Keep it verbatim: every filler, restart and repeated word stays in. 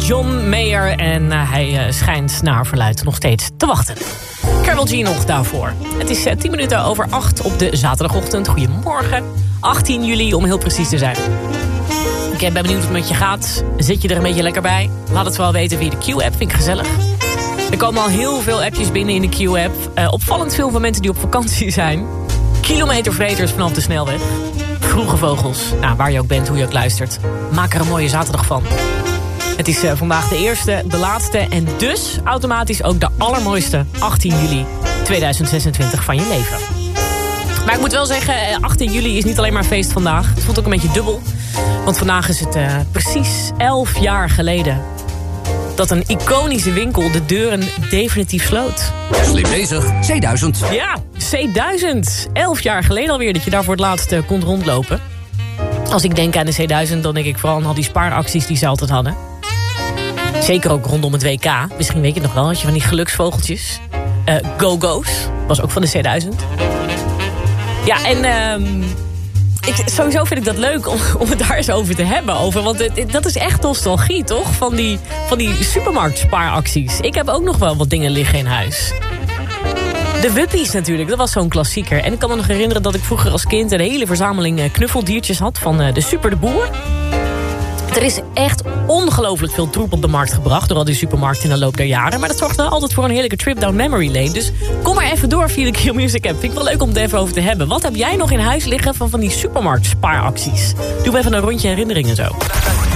John Mayer. En uh, hij uh, schijnt naar verluidt nog steeds te wachten. Karol G nog daarvoor. Het is uh, tien minuten over acht op de zaterdagochtend. Goedemorgen. achttien juli om heel precies te zijn. Ik ben benieuwd hoe het met je gaat. Zit je er een beetje lekker bij? Laat het wel weten via de Q-app. Vind ik gezellig. Er komen al heel veel appjes binnen in de Q-app. Uh, opvallend veel van mensen die op vakantie zijn. Kilometervreters vanaf de snelweg. Vroege vogels. Nou, waar je ook bent, hoe je ook luistert. Maak er een mooie zaterdag van. Het is uh, vandaag de eerste, de laatste en dus automatisch ook de allermooiste achttien juli tweeduizend zesentwintig van je leven. Maar ik moet wel zeggen, achttien juli is niet alleen maar een feest vandaag. Het voelt ook een beetje dubbel. Want vandaag is het uh, precies elf jaar geleden dat een iconische winkel de deuren definitief sloot. Slim bezig, C duizend. Ja, C duizend. Elf jaar geleden alweer dat je daar voor het laatst uh, kon rondlopen. Als ik denk aan de C duizend, dan denk ik vooral aan al die spaaracties die ze altijd hadden. Zeker ook rondom het W K. Misschien weet je het nog wel, had je van die geluksvogeltjes. Uh, Go-Go's, was ook van de C duizend. Ja, en uh, ik, sowieso vind ik dat leuk om, om het daar eens over te hebben. Over, want het, dat is echt nostalgie, toch? Van die, van die supermarktspaaracties. Ik heb ook nog wel wat dingen liggen in huis. De Wuppies natuurlijk, dat was zo'n klassieker. En ik kan me nog herinneren dat ik vroeger als kind een hele verzameling knuffeldiertjes had van uh, de Super de Boer. Er is echt ongelooflijk veel troep op de markt gebracht door al die supermarkten in de loop der jaren. Maar dat zorgt wel altijd voor een heerlijke trip down memory lane. Dus kom maar even door via de Q Music app. Vind ik wel leuk om het even over te hebben. Wat heb jij nog in huis liggen van van die supermarktspaaracties? Doe even een rondje herinneringen zo.